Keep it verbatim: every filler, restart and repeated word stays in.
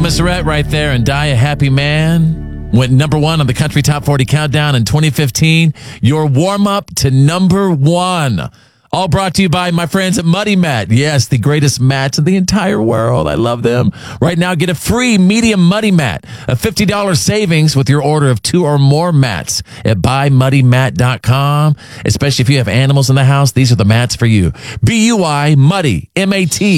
Meseret right there, and Die a Happy Man went number one on the Country Top forty Countdown in twenty fifteen. Your warm-up to number one. All brought to you by my friends at Muddy Mat. Yes, the greatest mats in the entire world. I love them. Right now, get a free medium Muddy Mat. A fifty dollars savings with your order of two or more mats at buy muddy mat dot com. Especially if you have animals in the house, these are the mats for you. B U I, Muddy, M A T.